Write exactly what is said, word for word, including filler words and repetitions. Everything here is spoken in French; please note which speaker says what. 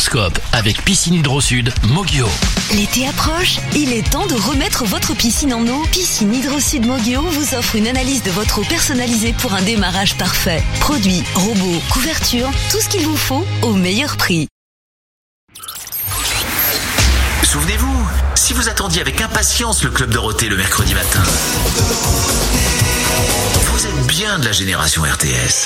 Speaker 1: l'horoscope avec Piscine Hydro-Sud, Mogio.
Speaker 2: L'été approche, il est temps de remettre votre piscine en eau. Piscine Hydro-Sud Mogio vous offre une analyse de votre eau personnalisée pour un démarrage parfait. Produits, robots, couverture, tout ce qu'il vous faut au meilleur prix.
Speaker 3: Souvenez-vous, si vous attendiez avec impatience le Club Dorothée le mercredi matin, vous êtes bien de la génération R T S.